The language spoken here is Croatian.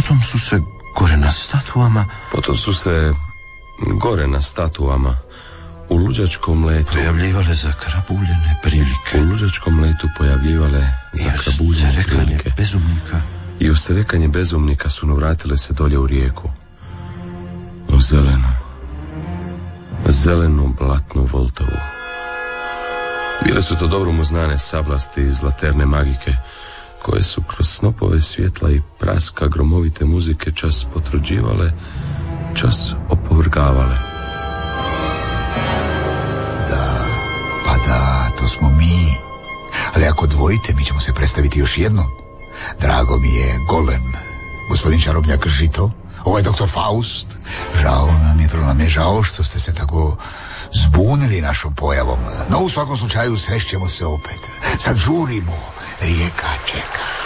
Potom su se gore na statuama u luđačkom letu pojavljivale zakrabuljene prilike. U luđačkom letu pojavljivale zakrabuljene prilike. Bezumnika. I oserekanje bezumnika su navratile se dolje u rijeku. U zelenu blatnu Voltavu. Bile su to dobro mu znane sablasti iz laterne magike, koje su kroz snopove svjetla i praska gromovite muzike čas potvrđivale, čas opovrgavale. Da, to smo mi. Ali ako dvojite, mi ćemo se predstaviti još jednom. Drago mi je Golem, gospodin čarobnjak Žito, ovaj doktor Faust. Žao nam je žao što ste se tako zbunili našom pojavom. No u svakom slučaju srećemo se opet. Sad žurimo, rijeka čeka.